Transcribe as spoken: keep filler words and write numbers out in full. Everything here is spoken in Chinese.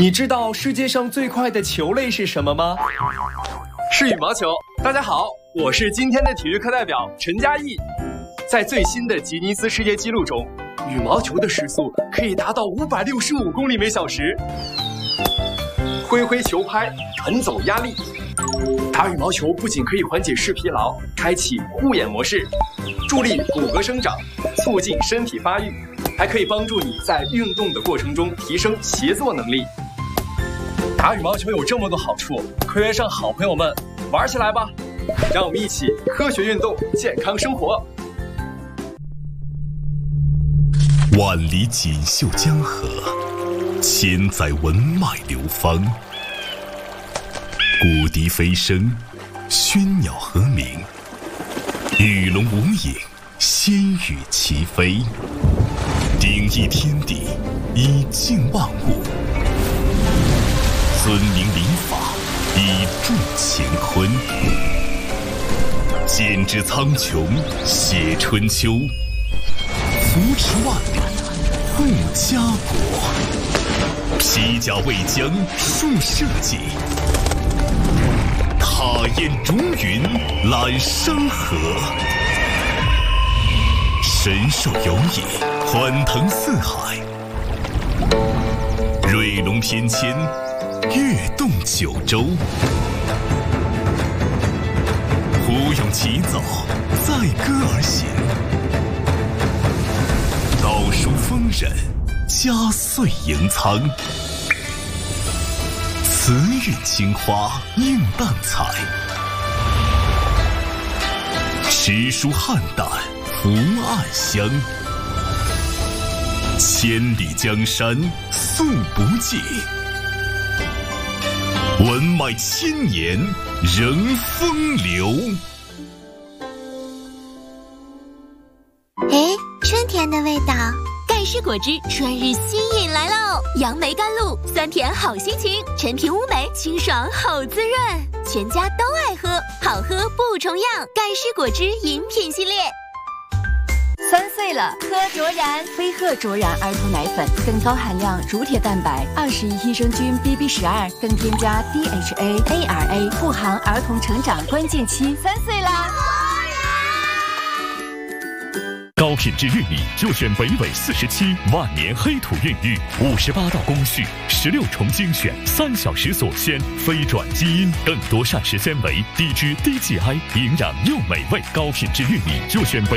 你知道世界上最快的球类是什么吗？是羽毛球。大家好，我是今天的体育课代表陈嘉译。在最新的吉尼斯世界纪录中，羽毛球的时速可以达到五百六十五公里每小时。挥挥球拍，传走压力。打羽毛球不仅可以缓解视疲劳，开启护眼模式，助力骨骼生长，促进身体发育，还可以帮助你在运动的过程中提升协作能力。打羽毛球有这么多好处，快约上好朋友们玩起来吧！让我们一起科学运动，健康生活。 万里锦绣江河，千载文脉流芳。谷笛飞声，喧鸟和鸣，与龙无影，仙羽齐飞。鼎益天地，以静万物；尊明礼法，以重乾坤。剪纸苍穹，写春秋；扶持万里，护家国。披甲为将，树社稷；踏烟逐云，揽山河。神兽游野，欢腾四海；瑞龙翩跹，跃动九州。胡咏起早，载歌而行；倒数丰稔，佳岁迎苍。慈韵青花映淡彩，诗书汉旦福暗香。千里江山素不尽，文脉千年仍风流。 哎，春天的味道。 盖世果汁春日新饮来喽！杨梅甘露，酸甜好心情，陈皮乌梅清爽好滋润，全家都爱喝，好喝不重样。盖世果汁饮品系列。 三岁了，喝卓然飞鹤卓然儿童奶粉，更高含量乳铁蛋白，二十亿益生菌 B B 十二，更添加 D H A A R A， 护航儿童成长关键期。三岁啦！ 高品质玉米就选北纬四十七万年黑土孕育，五十八道工序，十六重精选，三小时锁鲜，非转基因，更多膳食纤维，低脂低 G I， 营养又美味。高品质玉米就选北。